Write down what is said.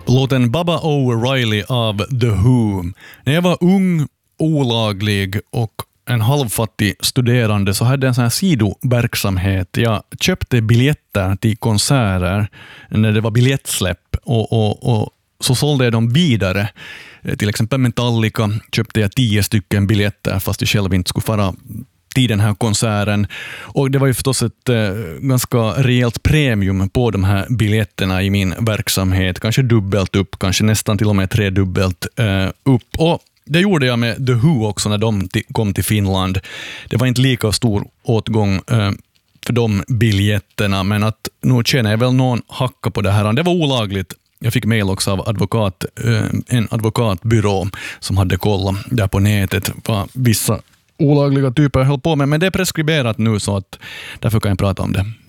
Låten Baba O'Reilly av The Who. När jag var ung, olaglig och en halvfattig studerande så hade jag en sån här sidoverksamhet. Jag köpte biljetter till konserter när det var biljettsläpp och så sålde jag dem vidare. Till exempel Metallica köpte jag 10 stycken biljetter fast jag själv inte skulle fara till den här konserten. Och det var ju förstås ett ganska rejält premium på de här biljetterna i min verksamhet. Kanske dubbelt upp, kanske nästan till och med tredubbelt upp. Och det gjorde jag med The Who också när de kom till Finland. Det var inte lika stor åtgång för de biljetterna, men att nu känner jag väl någon hacka på det här. Det var olagligt. Jag fick mejl också av en advokatbyrå som hade kollat där på nätet vad vissa olagliga typer höll på med. Men det är preskriberat nu så att därför kan jag prata om det.